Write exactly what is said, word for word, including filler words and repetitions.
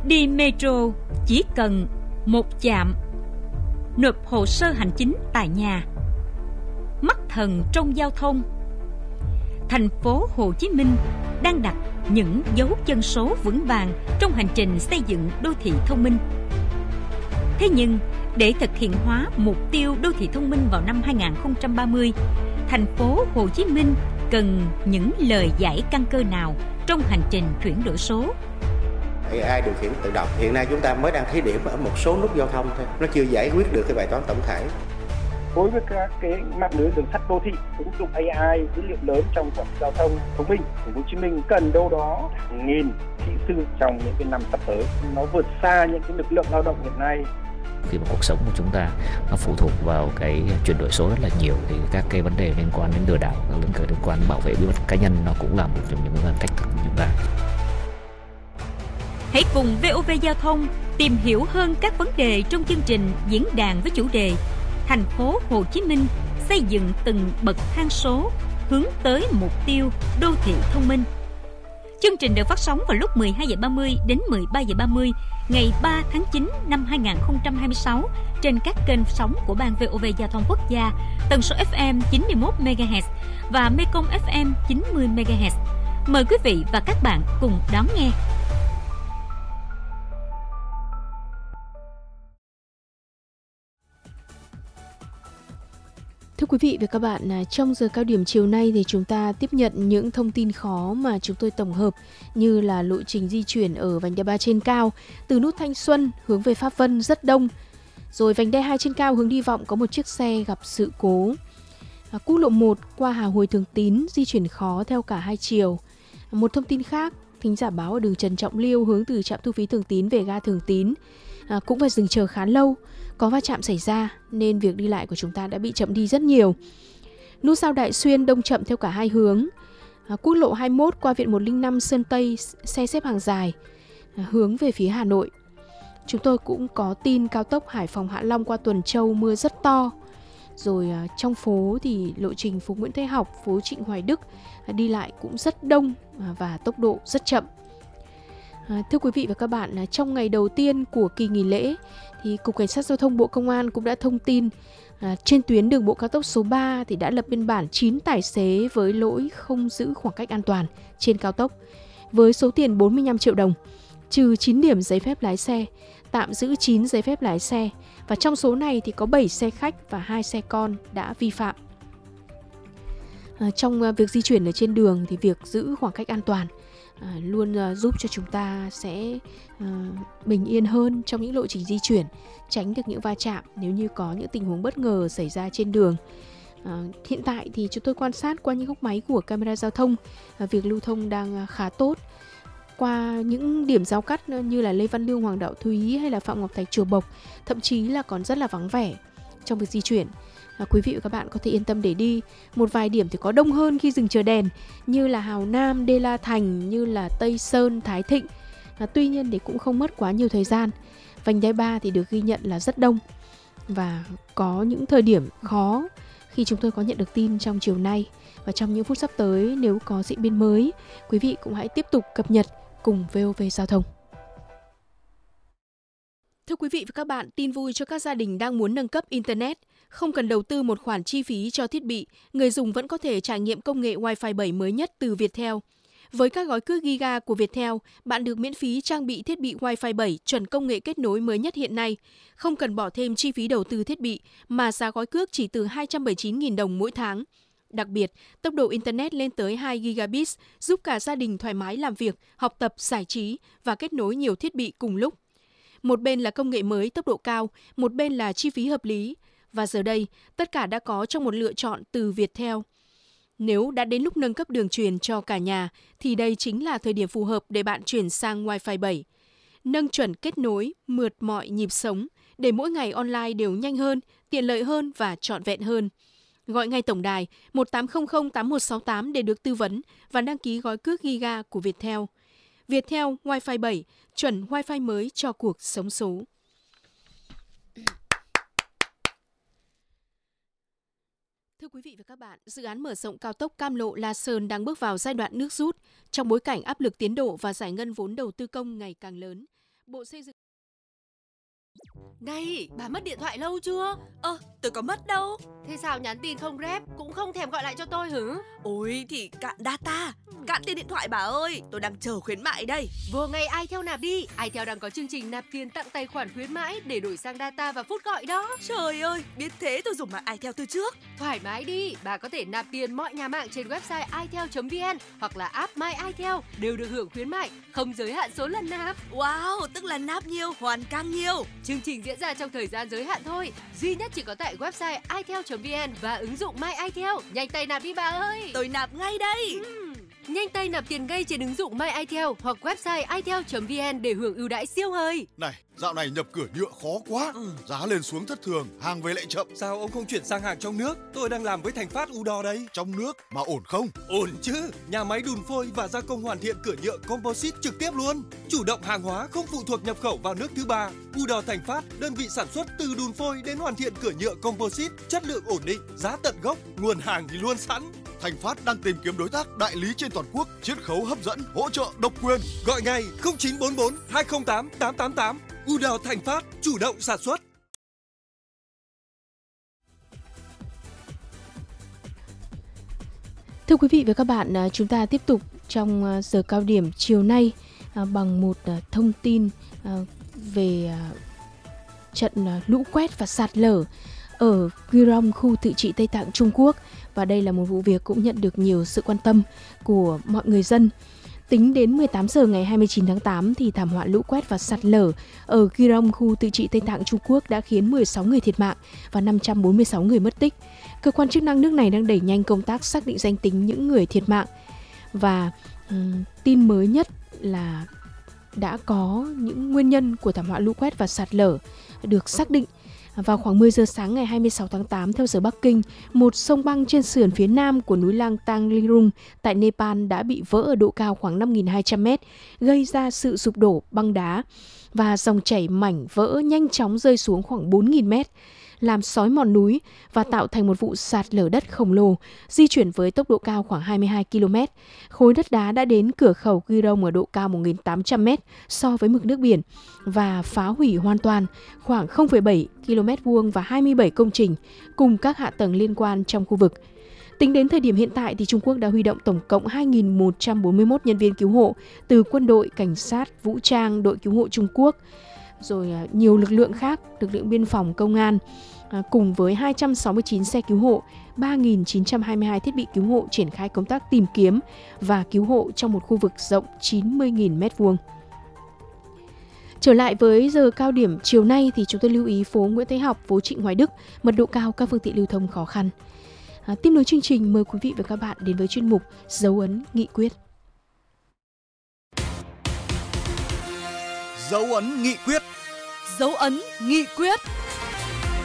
Đi metro chỉ cần một chạm, nộp hồ sơ hành chính tại nhà. Mắt thần trong giao thông. Thành phố Hồ Chí Minh đang đặt những dấu chân số vững vàng trong hành trình xây dựng đô thị thông minh. Thế nhưng, để thực hiện hóa mục tiêu đô thị thông minh vào năm hai không ba mươi, thành phố Hồ Chí Minh cần những lời giải căn cơ nào trong hành trình chuyển đổi số? a i điều khiển tự động. Hiện nay chúng ta mới đang thí điểm ở một số nút giao thông thôi, nó chưa giải quyết được cái bài toán tổng thể. Đối với các cái mạng lưới đường sắt đô thị, ứng dụng a i dữ liệu lớn trong quản lý giao thông thông minh, thành phố Hồ Chí Minh cần đâu đó hàng nghìn kỹ sư trong những cái năm sắp tới. Nó vượt xa những cái lực lượng lao động hiện nay. Khi mà cuộc sống của chúng ta nó phụ thuộc vào cái chuyển đổi số rất là nhiều, thì các cái vấn đề liên quan đến lừa đảo, liên quan đến bảo vệ bí mật cá nhân nó cũng là một trong những cái thách thức của chúng ta. Hãy cùng vê o vê Giao thông tìm hiểu hơn các vấn đề trong chương trình diễn đàn với chủ đề Thành phố Hồ Chí Minh xây dựng từng bậc thang số hướng tới mục tiêu đô thị thông minh. Chương trình được phát sóng vào lúc mười hai giờ ba mươi đến mười ba giờ ba mươi ngày ba tháng chín năm hai không hai sáu trên các kênh sóng của Ban vê o vê Giao thông Quốc gia, tần số ép em chín mươi mốt mê ga héc và Mekong ép em chín mươi mê ga héc. Mời quý vị và các bạn cùng đón nghe. Thưa quý vị và các bạn, trong giờ cao điểm chiều nay thì chúng ta tiếp nhận những thông tin khó mà chúng tôi tổng hợp, như là lộ trình di chuyển ở vành đai ba trên cao từ nút Thanh Xuân hướng về Pháp Vân rất đông. Rồi vành đai hai trên cao hướng đi Vọng có một chiếc xe gặp sự cố. À, quốc lộ một qua Hà Hồi Thường Tín di chuyển khó theo cả hai chiều. Một thông tin khác, thính giả báo ở đường Trần Trọng Liêu hướng từ trạm thu phí Thường Tín về ga Thường Tín à, cũng phải dừng chờ khá lâu. Có va chạm xảy ra nên việc đi lại của chúng ta đã bị chậm đi rất nhiều. Nút giao Đại Xuyên đông chậm theo cả hai hướng. À, quốc lộ hai mươi mốt qua Viện một không năm Sơn Tây xe xếp hàng dài à, hướng về phía Hà Nội. Chúng tôi cũng có tin cao tốc Hải Phòng Hạ Long qua Tuần Châu mưa rất to. Rồi à, trong phố thì lộ trình phố Nguyễn Thái Học, phố Trịnh Hoài Đức à, đi lại cũng rất đông à, và tốc độ rất chậm. À, thưa quý vị và các bạn, à, trong ngày đầu tiên của kỳ nghỉ lễ thì Cục Cảnh sát Giao thông Bộ Công an cũng đã thông tin à, trên tuyến đường bộ cao tốc số ba thì đã lập biên bản chín tài xế với lỗi không giữ khoảng cách an toàn trên cao tốc với số tiền bốn mươi lăm triệu đồng, trừ chín điểm giấy phép lái xe, tạm giữ chín giấy phép lái xe, và trong số này thì có bảy xe khách và hai xe con đã vi phạm. À, trong à, việc di chuyển ở trên đường thì việc giữ khoảng cách an toàn À, luôn uh, giúp cho chúng ta sẽ uh, bình yên hơn trong những lộ trình di chuyển, tránh được những va chạm nếu như có những tình huống bất ngờ xảy ra trên đường. Uh, hiện tại thì chúng tôi quan sát qua những góc máy của camera giao thông, uh, việc lưu thông đang uh, khá tốt. Qua những điểm giao cắt như là Lê Văn Lương, Hoàng Đạo Thúy hay là Phạm Ngọc Thạch, Chùa Bộc, thậm chí là còn rất là vắng vẻ trong việc di chuyển. À, quý vị và các bạn có thể yên tâm để đi. Một vài điểm thì có đông hơn khi dừng chờ đèn, như là Hào Nam, Đê La Thành, như là Tây Sơn, Thái Thịnh. à, Tuy nhiên thì cũng không mất quá nhiều thời gian. Vành đai ba thì được ghi nhận là rất đông, và có những thời điểm khó khi chúng tôi có nhận được tin trong chiều nay. Và trong những phút sắp tới, nếu có diễn biến mới, quý vị cũng hãy tiếp tục cập nhật cùng vê o vê Giao thông. Thưa quý vị và các bạn, tin vui cho các gia đình đang muốn nâng cấp Internet. Không cần đầu tư một khoản chi phí cho thiết bị, người dùng vẫn có thể trải nghiệm công nghệ Wi-Fi bảy mới nhất từ Viettel. Với các gói cước Giga của Viettel, bạn được miễn phí trang bị thiết bị Wi-Fi bảy chuẩn công nghệ kết nối mới nhất hiện nay. Không cần bỏ thêm chi phí đầu tư thiết bị, mà giá gói cước chỉ từ hai trăm bảy mươi chín nghìn đồng mỗi tháng. Đặc biệt, tốc độ Internet lên tới hai gigabit giúp cả gia đình thoải mái làm việc, học tập, giải trí và kết nối nhiều thiết bị cùng lúc. Một bên là công nghệ mới tốc độ cao, một bên là chi phí hợp lý. Và giờ đây, tất cả đã có trong một lựa chọn từ Viettel. Nếu đã đến lúc nâng cấp đường truyền cho cả nhà, thì đây chính là thời điểm phù hợp để bạn chuyển sang Wi-Fi bảy. Nâng chuẩn kết nối, mượt mọi nhịp sống, để mỗi ngày online đều nhanh hơn, tiện lợi hơn và trọn vẹn hơn. Gọi ngay tổng đài một tám không không tám một sáu tám để được tư vấn và đăng ký gói cước Giga của Viettel. Viettel Wi-Fi bảy, chuẩn Wi-Fi mới cho cuộc sống số. Thưa quý vị và các bạn, dự án mở rộng cao tốc Cam Lộ - La Sơn đang bước vào giai đoạn nước rút trong bối cảnh áp lực tiến độ và giải ngân vốn đầu tư công ngày càng lớn. Bộ Xây dựng. Này, bà mất điện thoại lâu chưa? Ơ, tôi có mất đâu. Thế sao nhắn tin không rep, cũng không thèm gọi lại cho tôi hử? Ôi thì cạn data, cạn tiền điện thoại bà ơi. Tôi đang chờ khuyến mại đây. Vô ngay iTel nạp đi. iTel đang có chương trình nạp tiền tặng tài khoản khuyến mãi để đổi sang data và phút gọi đó. Trời ơi, biết thế tôi dùng mạng iTel từ trước. Thoải mái đi, bà có thể nạp tiền mọi nhà mạng trên website itel chấm vn hoặc là app My iTel đều được hưởng khuyến mại, không giới hạn số lần nạp. Wow, tức là nạp nhiều, hoàn càng nhiều. Chương trình diễn ra trong thời gian giới hạn thôi, duy nhất chỉ có tại website itel chấm vn và ứng dụng My iTel. Nhanh tay nạp đi bà ơi. Tôi nạp ngay đây. Uhm. Nhanh tay nạp tiền ngay trên ứng dụng My iTel hoặc website itel chấm vn để hưởng ưu đãi siêu hời. Này, dạo này nhập cửa nhựa khó quá, ừ. giá lên xuống thất thường, hàng về lại chậm. Sao ông không chuyển sang hàng trong nước? Tôi đang làm với Thành Phát Udor đây. Trong nước mà ổn không? Ổn chứ, nhà máy đun phôi và gia công hoàn thiện cửa nhựa composite trực tiếp luôn. Chủ động hàng hóa không phụ thuộc nhập khẩu vào nước thứ ba. Udor Thành Phát, đơn vị sản xuất từ đun phôi đến hoàn thiện cửa nhựa composite, chất lượng ổn định, giá tận gốc, nguồn hàng thì luôn sẵn. Thành Phát đang tìm kiếm đối tác đại lý trên toàn quốc, chiết khấu hấp dẫn, hỗ trợ độc quyền. Gọi ngay không chín bốn bốn hai không tám tám tám tám. Udor Thành Phát, chủ động sản xuất. Thưa quý vị và các bạn, chúng ta tiếp tục trong giờ cao điểm chiều nay bằng một thông tin về trận lũ quét và sạt lở ở Gyeonggi, khu tự trị Tây Tạng Trung Quốc. Và đây là một vụ việc cũng nhận được nhiều sự quan tâm của mọi người dân. Tính đến mười tám giờ ngày hai mươi chín tháng tám thì thảm họa lũ quét và sạt lở ở Gyeonggi, khu tự trị Tây Tạng Trung Quốc đã khiến mười sáu người thiệt mạng và năm trăm bốn mươi sáu người mất tích. Cơ quan chức năng nước này đang đẩy nhanh công tác xác định danh tính những người thiệt mạng. Và um, tin mới nhất là đã có những nguyên nhân của thảm họa lũ quét và sạt lở được xác định. Vào khoảng mười giờ sáng ngày hai mươi sáu tháng tám theo giờ Bắc Kinh, một sông băng trên sườn phía nam của núi Lang Tanglirung tại Nepal đã bị vỡ ở độ cao khoảng năm nghìn hai trăm mét, gây ra sự sụp đổ băng đá và dòng chảy mảnh vỡ nhanh chóng rơi xuống khoảng bốn nghìn mét, làm xói mòn núi và tạo thành một vụ sạt lở đất khổng lồ, di chuyển với tốc độ cao khoảng hai mươi hai ki lô mét. Khối đất đá đã đến cửa khẩu Gyeonggi ở độ cao một nghìn tám trăm mét so với mực nước biển và phá hủy hoàn toàn khoảng không phẩy bảy ki lô mét vuông và hai mươi bảy công trình cùng các hạ tầng liên quan trong khu vực. Tính đến thời điểm hiện tại thì Trung Quốc đã huy động tổng cộng hai nghìn một trăm bốn mươi mốt nhân viên cứu hộ từ quân đội, cảnh sát, vũ trang, đội cứu hộ Trung Quốc, rồi nhiều lực lượng khác, lực lượng biên phòng, công an, cùng với hai trăm sáu mươi chín xe cứu hộ, ba nghìn chín trăm hai mươi hai thiết bị cứu hộ triển khai công tác tìm kiếm và cứu hộ trong một khu vực rộng chín mươi nghìn mét vuông. Trở lại với giờ cao điểm chiều nay thì chúng tôi lưu ý phố Nguyễn Thái Học, phố Trịnh Hoài Đức, mật độ cao, các phương tiện lưu thông khó khăn. À, tiếp nối chương trình, mời quý vị và các bạn đến với chuyên mục Dấu ấn nghị quyết. Dấu ấn nghị quyết. Dấu ấn nghị quyết.